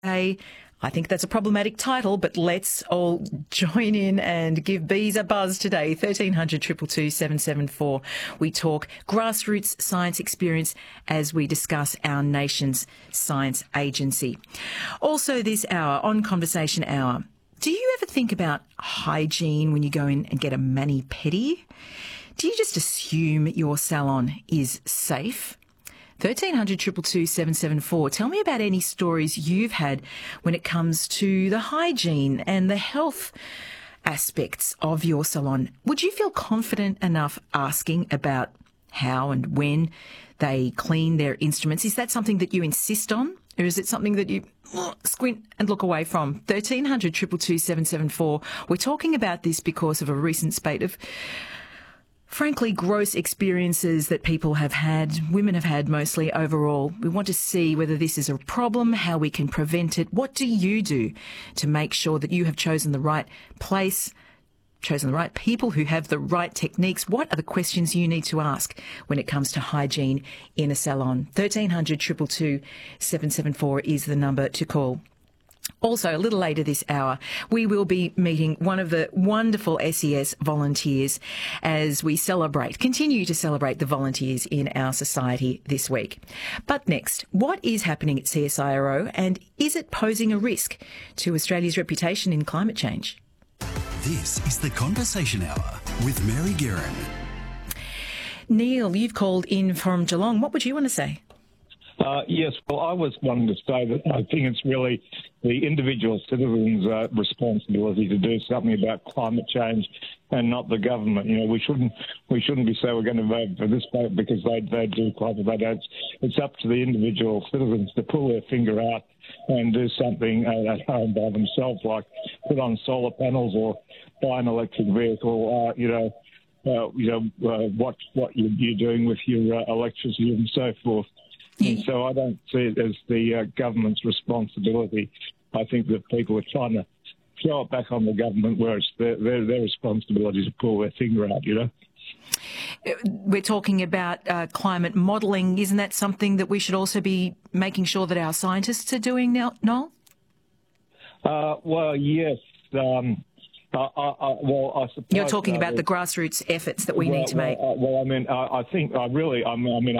I think that's a problematic title, but let's all join in and give bees a buzz today. 1300 222 774. We talk grassroots science experience as we discuss our nation's science agency. Also this hour, on Conversation Hour, do you ever think about hygiene when you go in and get a mani-pedi? Do you just assume your salon is safe? 1300 222 774. Tell me about any stories you've had when it comes to the hygiene and the health aspects of your salon. Would you feel confident enough asking about how and when they clean their instruments? Is that something that you insist on, or is it something that you squint and look away from? 1300 222 774. We're talking about this because of a recent spate of frankly gross experiences that people have had, women have had mostly overall. We want to see whether this is a problem, how we can prevent it. What do you do to make sure that you have chosen the right place, chosen the right people who have the right techniques? What are the questions you need to ask when it comes to hygiene in a salon? 1300 222 774 is the number to call. Also, a little later this hour, we will be meeting one of the wonderful SES volunteers as we continue to celebrate the volunteers in our society this week. But next, what is happening at CSIRO, and is it posing a risk to Australia's reputation in climate change? This is the Conversation Hour with Mary Guerin. Neil, you've called in from Geelong. What would you want to say? Yes, well, I was wanting to say that I think it's really the individual citizens' responsibility to do something about climate change and not the government. You know, we shouldn't be saying we're going to vote for this vote because they do climate change. It's up to the individual citizens to pull their finger out and do something at home by themselves, like put on solar panels or buy an electric vehicle. Watch what you're doing with your electricity and so forth. And so I don't see it as the government's responsibility. I think that people are trying to throw it back on the government, where it's their responsibility to pull their finger out, you know. We're talking about climate modelling. Isn't that something that we should also be making sure that our scientists are doing now, Noel? Well, yes. I suppose you're talking about the grassroots efforts that we need to make. I think